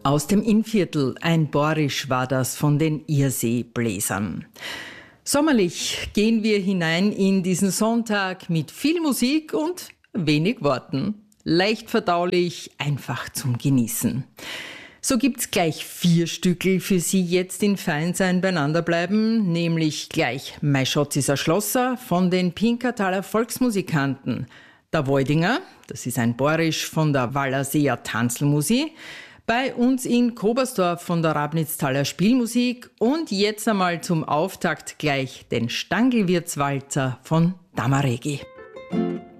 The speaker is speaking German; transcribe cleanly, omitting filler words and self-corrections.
Aus dem Innviertel, ein Borisch war das von den Irrsee-Bläsern. Sommerlich gehen wir hinein in diesen Sonntag mit viel Musik und wenig Worten. Leicht verdaulich, einfach zum Genießen. So gibt's gleich 4 Stückel für Sie jetzt in Feinsein beieinander bleiben, nämlich gleich Mei Schatz is a Schlosser von den Pinkertaler Volksmusikanten. Der Woldinger, das ist ein Borisch von der Wallerseer Tanzlmusik, bei uns in Kobersdorf von der Rabnitztaler Spielmusik und jetzt einmal zum Auftakt gleich den Stangelwirtswalzer von Damaregi.